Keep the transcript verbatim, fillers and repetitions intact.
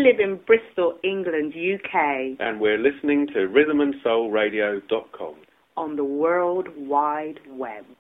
live in Bristol, England, U K. And we're listening to rhythm and soul radio dot com. On the World Wide Web.